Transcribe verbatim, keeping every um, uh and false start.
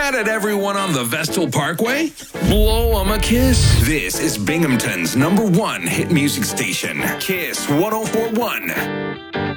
mad at everyone on the Vestal Parkway? Blow 'em a kiss. This is Binghamton's number one hit music station, Kiss one oh four point one.